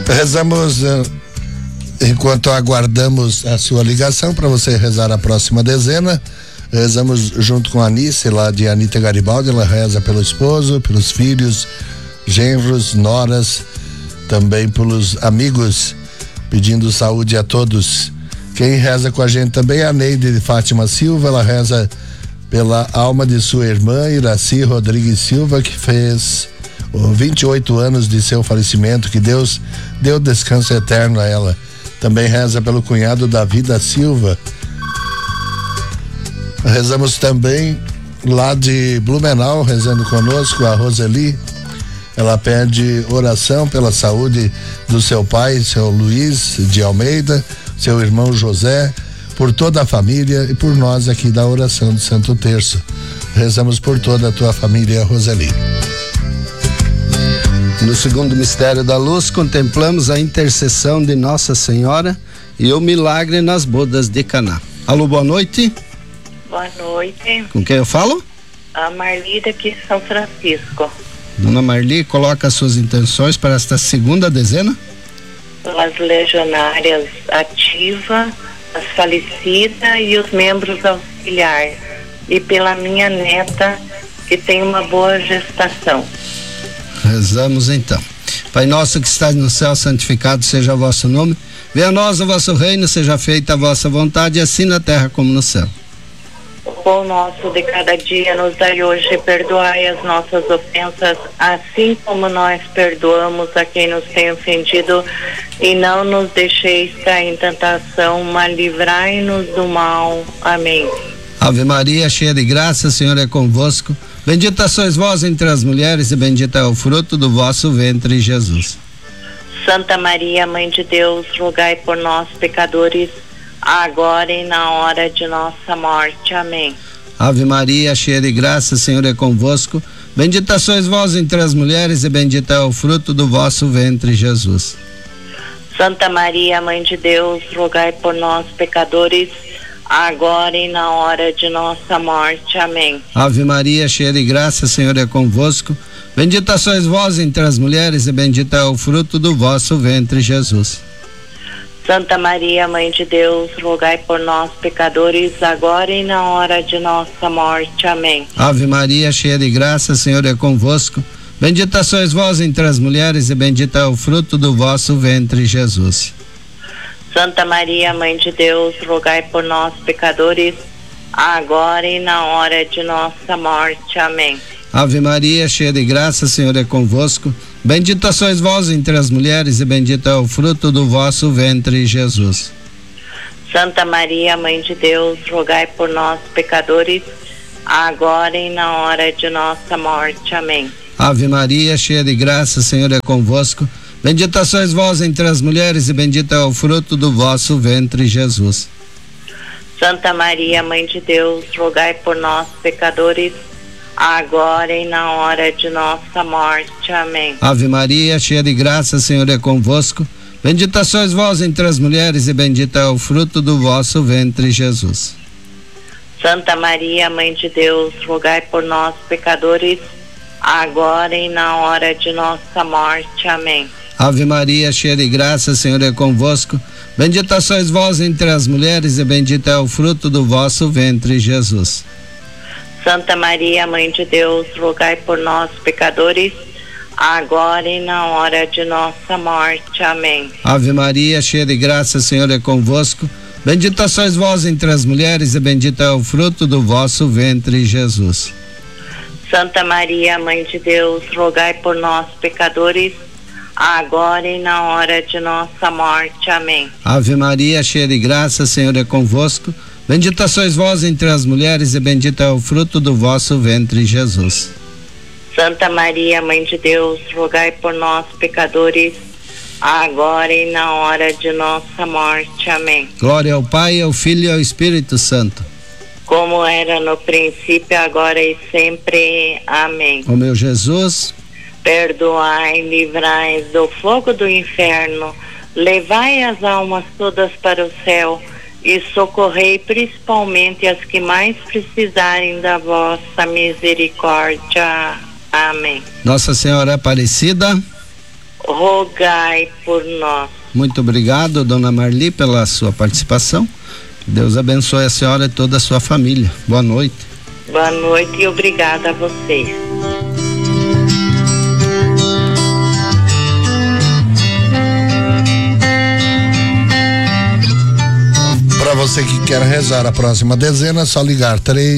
Rezamos enquanto aguardamos a sua ligação para você rezar a próxima dezena. Rezamos junto com a Anice, lá de Anita Garibaldi. Ela reza pelo esposo, pelos filhos, genros, noras, também pelos amigos, pedindo saúde a todos. Quem reza com a gente também é a Neide de Fátima Silva. Ela reza pela alma de sua irmã Iraci Rodrigues Silva, que fez 28 anos de seu falecimento. Que Deus deu descanso eterno a ela. Também reza pelo cunhado Davi da Silva. Rezamos também lá de Blumenau, rezando conosco, a Roseli. Ela pede oração pela saúde do seu pai, seu Luiz de Almeida, seu irmão José, por toda a família e por nós aqui da oração do Santo Terço. Rezamos por toda a tua família, Roseli. No segundo mistério da luz, contemplamos a intercessão de Nossa Senhora e o milagre nas bodas de Caná. Alô, boa noite. Boa noite. Com quem eu falo? A Marli daqui de São Francisco. Dona Marli, coloca as suas intenções para esta segunda dezena. Pelas legionárias ativas, as falecidas e os membros auxiliares. E pela minha neta, que tem uma boa gestação. Rezamos então. Pai nosso que estás no céu, santificado seja o vosso nome. Venha a nós o vosso reino, seja feita a vossa vontade, assim na terra como no céu. O pão nosso de cada dia nos dai hoje, e perdoai as nossas ofensas, assim como nós perdoamos a quem nos tem ofendido, e não nos deixeis cair em tentação, mas livrai-nos do mal. Amém. Ave Maria, cheia de graça, o Senhor é convosco. Bendita sois vós entre as mulheres e bendito é o fruto do vosso ventre, Jesus. Santa Maria, Mãe de Deus, rogai por nós, pecadores, agora e na hora de nossa morte. Amém. Ave Maria, cheia de graça, o Senhor é convosco. Bendita sois vós entre as mulheres e bendito é o fruto do vosso ventre, Jesus. Santa Maria, Mãe de Deus, rogai por nós, pecadores, agora e na hora de nossa morte. Amém. Ave Maria, cheia de graça, o Senhor é convosco. Bendita sois vós entre as mulheres e bendito é o fruto do vosso ventre, Jesus. Santa Maria, Mãe de Deus, rogai por nós, pecadores, agora e na hora de nossa morte. Amém. Ave Maria, cheia de graça, o Senhor é convosco. Bendita sois vós entre as mulheres e bendito é o fruto do vosso ventre, Jesus. Santa Maria, Mãe de Deus, rogai por nós, pecadores, agora e na hora de nossa morte. Amém. Ave Maria, cheia de graça, o Senhor é convosco. Bendita sois vós entre as mulheres e bendito é o fruto do vosso ventre, Jesus. Santa Maria, Mãe de Deus, rogai por nós, pecadores, agora e na hora de nossa morte. Amém. Ave Maria, cheia de graça, o Senhor é convosco. Bendita sois vós entre as mulheres e bendito é o fruto do vosso ventre, Jesus. Santa Maria, Mãe de Deus, rogai por nós, pecadores, agora e na hora de nossa morte. Amém. Ave Maria, cheia de graça, o Senhor é convosco. Bendita sois vós entre as mulheres e bendito é o fruto do vosso ventre, Jesus. Santa Maria, Mãe de Deus, rogai por nós, pecadores, agora e na hora de nossa morte. Amém. Ave Maria, cheia de graça, o Senhor é convosco. Bendita sois vós entre as mulheres e bendito é o fruto do vosso ventre, Jesus. Santa Maria, Mãe de Deus, rogai por nós, pecadores, agora e na hora de nossa morte. Amém. Ave Maria, cheia de graça, o Senhor é convosco. Bendita sois vós entre as mulheres e bendito é o fruto do vosso ventre, Jesus. Santa Maria, Mãe de Deus, rogai por nós, pecadores, agora e na hora de nossa morte. Amém. Ave Maria, cheia de graça, o Senhor é convosco. Bendita sois vós entre as mulheres e bendito é o fruto do vosso ventre, Jesus. Santa Maria, Mãe de Deus, rogai por nós, pecadores, agora e na hora de nossa morte. Amém. Glória ao Pai, ao Filho e ao Espírito Santo. Como era no princípio, agora e sempre. Amém. Ó meu Jesus, perdoai, livrai do fogo do inferno, levai as almas todas para o céu e socorrei principalmente as que mais precisarem da vossa misericórdia. Amém. Nossa Senhora Aparecida, rogai por nós. Muito obrigado, dona Marli, pela sua participação. Deus abençoe a senhora e toda a sua família. Boa noite. Boa noite e obrigada a vocês. Para você que quer rezar a próxima dezena, é só ligar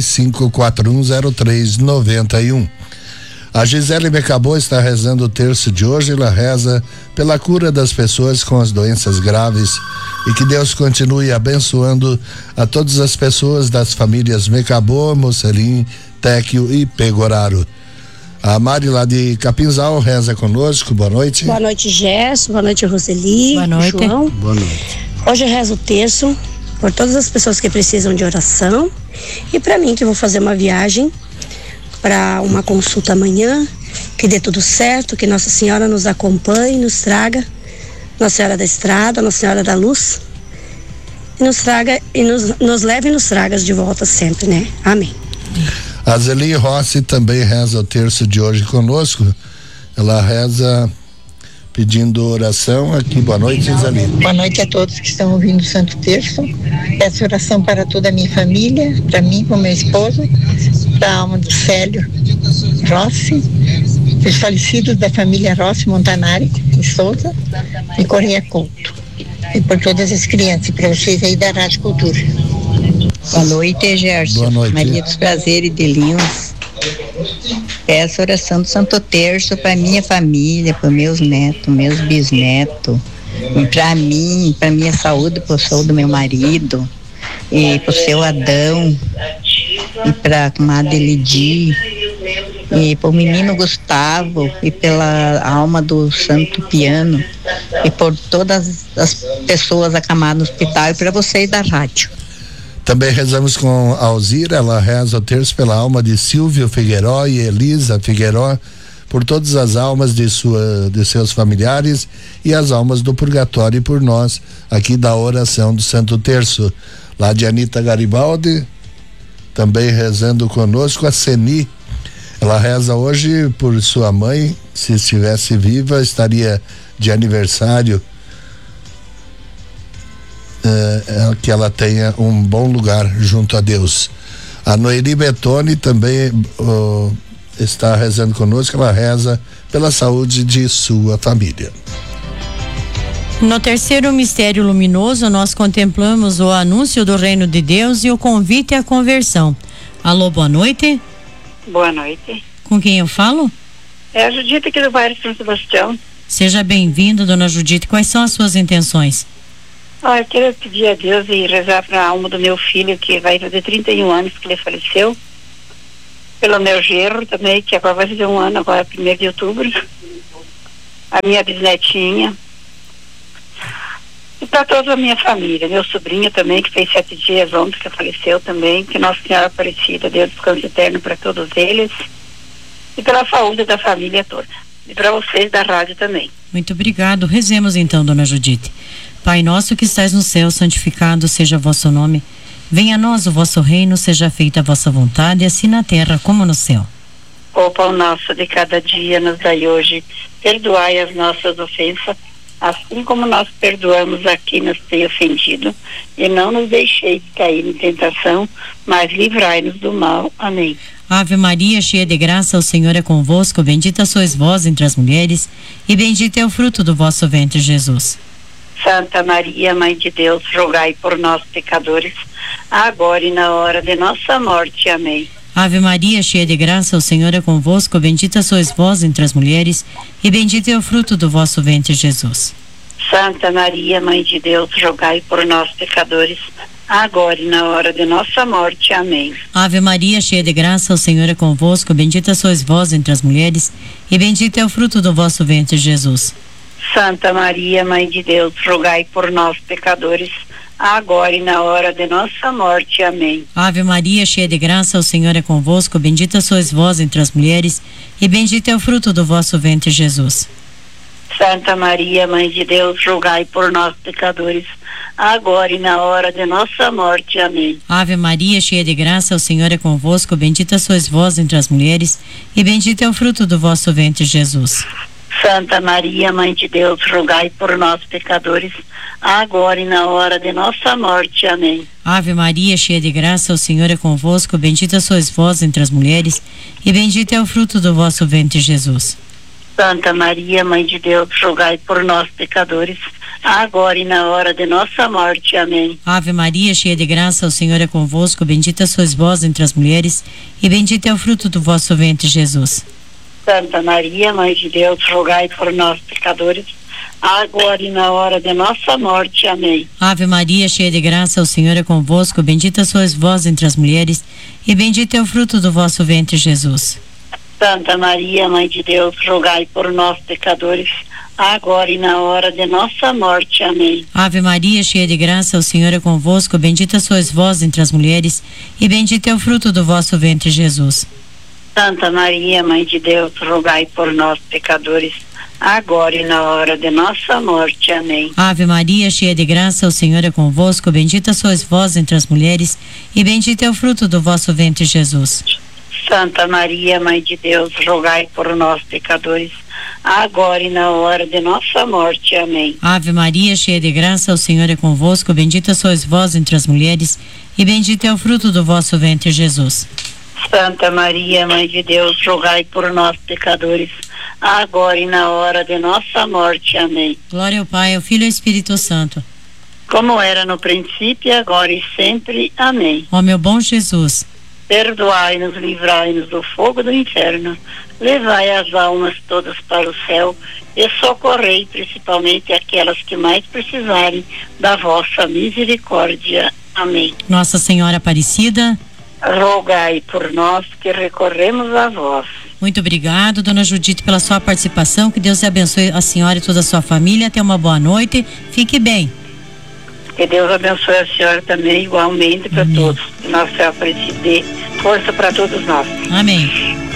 35410391. A Gisele Mecabô está rezando o terço de hoje. Ela reza pela cura das pessoas com as doenças graves e que Deus continue abençoando a todas as pessoas das famílias Mecabô, Mocelim, Téquio e Pegoraro. A Mari lá de Capinzal reza conosco. Boa noite. Boa noite, Gerson. Boa noite, Roseli. Boa noite. João. Boa noite. Hoje eu rezo o terço por todas as pessoas que precisam de oração e para mim que vou fazer uma viagem para uma consulta amanhã, que dê tudo certo, que Nossa Senhora nos acompanhe, nos traga, Nossa Senhora da Estrada, Nossa Senhora da Luz, e nos traga e nos leve e nos traga de volta sempre, né? Amém. A Zeli Rossi também reza o terço de hoje conosco. Ela reza pedindo oração aqui. Boa noite, Zeli. Boa noite a todos que estão ouvindo o Santo Terço. Peço oração para toda a minha família, para mim, para o meu esposo, para a alma do Célio Rossi, os falecidos da família Rossi Montanari e Souza e Correia Couto, e por todas as crianças, e para vocês aí da Rádio Cultura. Boa noite, Gerson. Boa noite. Maria dos Prazeres de Lins. Peço oração do Santo Terço para minha família, para meus netos, meus bisnetos, para mim, para minha saúde, para o saúde do meu marido, e para o seu Adão, e para a comadre Lidi, e para o menino Gustavo, e pela alma do Santo Piano, e por todas as pessoas acamadas no hospital, e para vocês da rádio. Também rezamos com a Alzira. Ela reza o terço pela alma de Silvio Figueiró e Elisa Figueiró, por todas as almas de seus familiares e as almas do purgatório, e por nós aqui da oração do Santo Terço. Lá de Anita Garibaldi, também rezando conosco a Seni. Ela reza hoje por sua mãe, se estivesse viva, estaria de aniversário. Que ela tenha um bom lugar junto a Deus. A Noeli Betoni também está rezando conosco. Ela reza pela saúde de sua família. No terceiro mistério luminoso, nós contemplamos o anúncio do reino de Deus e o convite à conversão. Alô, boa noite. Boa noite. Com quem eu falo? É a Judite aqui do bairro São Sebastião. Seja bem-vinda, dona Judite. Quais são as suas intenções? Eu quero pedir a Deus e rezar para a alma do meu filho, que vai fazer 31 anos que ele faleceu. Pelo meu genro também, que agora vai fazer um ano, agora 1º de outubro. A minha bisnetinha. E para toda a minha família. Meu sobrinho também, que fez 7 dias ontem, que faleceu também. Que Nossa Senhora Aparecida deu descanso eterno para todos eles. E pela saúde da família toda. E para vocês da rádio também. Muito obrigado. Rezemos então, dona Judite. Pai nosso que estais no céu, santificado seja o vosso nome. Venha a nós o vosso reino, seja feita a vossa vontade, assim na terra como no céu. O pão nosso de cada dia nos dai hoje. Perdoai as nossas ofensas, assim como nós perdoamos a quem nos tem ofendido. E não nos deixeis cair em tentação, mas livrai-nos do mal. Amém. Ave Maria, cheia de graça, o Senhor é convosco. Bendita sois vós entre as mulheres, e bendito é o fruto do vosso ventre, Jesus. Santa Maria, Mãe de Deus, rogai por nós, pecadores, agora e na hora de nossa morte. Amém. Ave Maria, cheia de graça, o Senhor é convosco. Bendita sois vós entre as mulheres, e bendito é o fruto do vosso ventre, Jesus. Santa Maria, Mãe de Deus, rogai por nós, pecadores, agora e na hora de nossa morte. Amém. Ave Maria, cheia de graça, o Senhor é convosco. Bendita sois vós entre as mulheres, e bendito é o fruto do vosso ventre, Jesus. Santa Maria, Mãe de Deus, rogai por nós, pecadores, agora e na hora de nossa morte. Amém. Ave Maria, cheia de graça, o Senhor é convosco. Bendita sois vós entre as mulheres, e bendito é o fruto do vosso ventre, Jesus. Santa Maria, Mãe de Deus, rogai por nós, pecadores, agora e na hora de nossa morte. Amém. Ave Maria, cheia de graça, o Senhor é convosco. Bendita sois vós entre as mulheres, e bendito é o fruto do vosso ventre, Jesus. Santa Maria, Mãe de Deus, rogai por nós, pecadores, agora e na hora de nossa morte. Amém. Ave Maria, cheia de graça, o Senhor é convosco, bendita sois vós entre as mulheres, e bendito é o fruto do vosso ventre, Jesus. Santa Maria, Mãe de Deus, rogai por nós, pecadores, agora e na hora de nossa morte. Amém. Ave Maria, cheia de graça, o Senhor é convosco, bendita sois vós entre as mulheres, e bendito é o fruto do vosso ventre, Jesus. Santa Maria, Mãe de Deus, rogai por nós, pecadores, agora e na hora de nossa morte. Amém. Ave Maria, cheia de graça, o Senhor é convosco, bendita sois vós entre as mulheres, e bendito é o fruto do vosso ventre, Jesus. Santa Maria, Mãe de Deus, rogai por nós, pecadores, agora e na hora de nossa morte. Amém. Ave Maria, cheia de graça, o Senhor é convosco, bendita sois vós entre as mulheres, e bendito é o fruto do vosso ventre, Jesus. Santa Maria, Mãe de Deus, rogai por nós, pecadores, agora e na hora de nossa morte. Amém. Ave Maria, cheia de graça, o Senhor é convosco, bendita sois vós entre as mulheres, e bendito é o fruto do vosso ventre, Jesus. Santa Maria, Mãe de Deus, rogai por nós, pecadores, agora e na hora de nossa morte. Amém. Ave Maria, cheia de graça, o Senhor é convosco, bendita sois vós entre as mulheres, e bendito é o fruto do vosso ventre, Jesus. Santa Maria, Mãe de Deus, rogai por nós, pecadores, agora e na hora de nossa morte. Amém. Glória ao Pai, ao Filho e ao Espírito Santo. Como era no princípio, agora e sempre. Amém. Ó meu bom Jesus, perdoai-nos, livrai-nos do fogo do inferno, levai as almas todas para o céu e socorrei principalmente aquelas que mais precisarem da vossa misericórdia. Amém. Nossa Senhora Aparecida, rogai por nós que recorremos a vós. muito obrigado, dona Judite, pela sua participação. Que Deus abençoe a senhora e toda a sua família. Tenha uma boa noite. Fique bem. Que Deus abençoe a senhora também, igualmente para todos. Nossa Senhora Aparecida, força para todos nós. Amém.